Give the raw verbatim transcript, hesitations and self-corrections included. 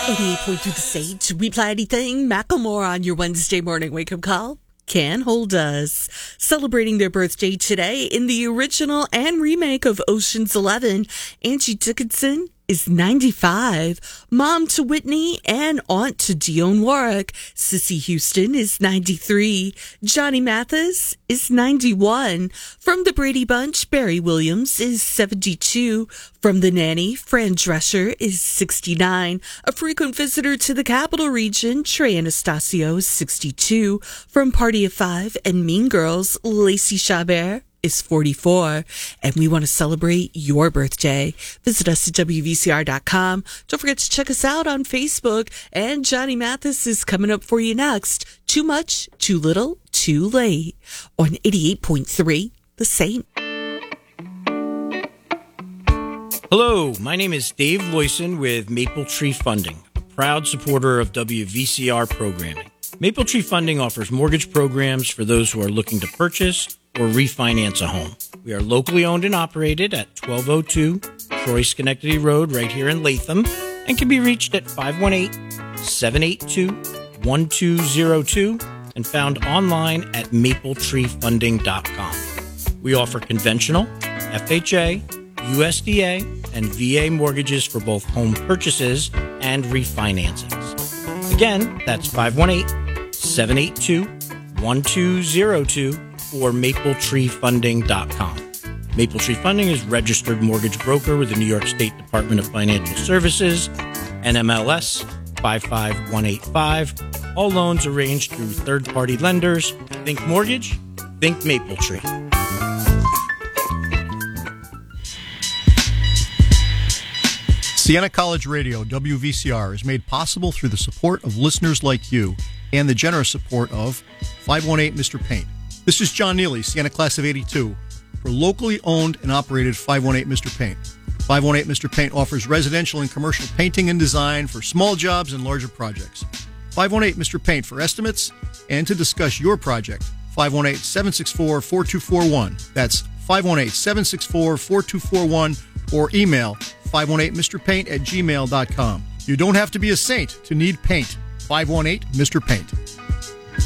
eighty-eight point three The Sage. We Play Anything. Macklemore on your Wednesday morning wake-up call. Can't Hold Us. Celebrating their birthday today in the original and remake of Ocean's Eleven, Angie Dickinson is ninety-five. Mom to Whitney and aunt to Dionne Warwick. Cissy Houston is ninety-three. Johnny Mathis is ninety-one. From the Brady Bunch, Barry Williams is seventy-two. From The Nanny, Fran Drescher is sixty-nine. A frequent visitor to the capital region, Trey Anastasio is sixty-two. From Party of Five and Mean Girls, Lacey Chabert is forty-four, and we want to celebrate your birthday. Visit us at W V C R dot com. Don't forget to check us out on Facebook, and Johnny Mathis is coming up for you next. Too Much, Too Little, Too Late on eighty-eight point three The Saint. Hello, my name is Dave Loyson with Maple Tree Funding, a proud supporter of W V C R programming. Maple Tree Funding offers mortgage programs for those who are looking to purchase or refinance a home. We are locally owned and operated at twelve oh two Troy Schenectady Road right here in Latham and can be reached at five one eight, seven eight two, one two zero two and found online at maple tree funding dot com. We offer conventional, F H A, U S D A, and V A mortgages for both home purchases and refinancings. Again, that's five one eight, seven eight two, one two zero two or maple tree funding dot com. Maple Tree Funding is registered mortgage broker with the New York State Department of Financial Services, N M L S five five one eight five. All loans arranged through third-party lenders. Think mortgage, think Maple Tree. Siena College Radio, W V C R, is made possible through the support of listeners like you and the generous support of five one eight Mister Paint. This is John Neely, Siena Class of eighty-two, for locally owned and operated five one eight Mister Paint. five one eight Mister Paint offers residential and commercial painting and design for small jobs and larger projects. five one eight Mister Paint for estimates and to discuss your project. five one eight, seven six four, four two four one. That's five one eight, seven six four, four two four one or email five one eight Mister Paint at gmail dot com. You don't have to be a saint to need paint. five one eight Mister Paint.